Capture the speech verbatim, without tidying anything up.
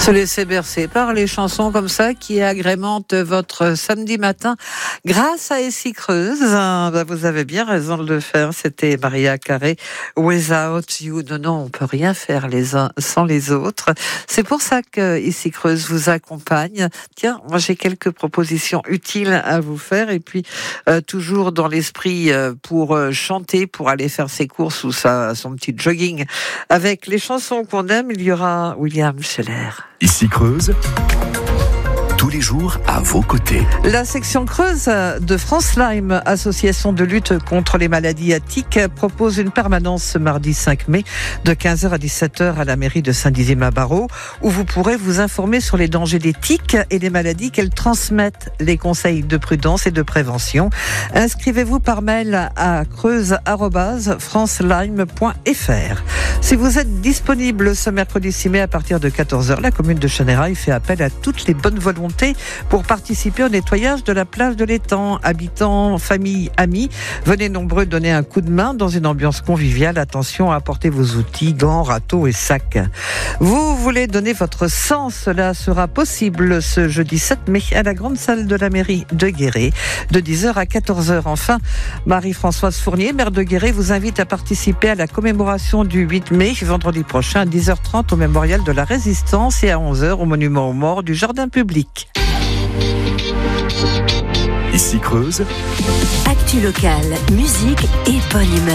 Se laisser bercer par les chansons comme ça qui agrémentent votre samedi matin grâce à Essie Creuse. Vous avez bien raison de le faire. C'était Mariah Carey, Without You. Non, non, on peut rien faire les uns sans les autres. C'est pour ça que Essie Creuse vous accompagne. Tiens, moi j'ai quelques propositions utiles à vous faire et puis euh, toujours dans l'esprit euh, pour euh, chanter, pour aller faire ses courses ou sa, son petit jogging avec les chansons qu'on aime. Il y aura William Scheller. Ici Creuse, tous les jours à vos côtés. La section Creuse de France Lyme, association de lutte contre les maladies à tiques, propose une permanence ce mardi cinq mai de quinze heures à dix-sept heures à la mairie de Saint-Dizier-Mabarot, où vous pourrez vous informer sur les dangers des tiques et les maladies qu'elles transmettent, les conseils de prudence et de prévention. Inscrivez-vous par mail à creuse arobase francelyme point f r. Si vous êtes disponible ce mercredi six mai à partir de quatorze heures, la commune de Cheneraille fait appel à toutes les bonnes volontés pour participer au nettoyage de la plage de l'étang. Habitants, familles, amis, venez nombreux donner un coup de main dans une ambiance conviviale. Attention à apporter vos outils, gants, râteaux et sacs. Vous voulez donner votre sang? Cela sera possible ce jeudi sept mai à la grande salle de la mairie de Guéret de dix heures à quatorze heures. Enfin, Marie-Françoise Fournier, maire de Guéret, vous invite à participer à la commémoration du huit mai, vendredi prochain à dix heures trente au mémorial de la Résistance et à onze heures au monument aux morts du jardin public. Ici Creuse, actu locale, musique et bonne humeur.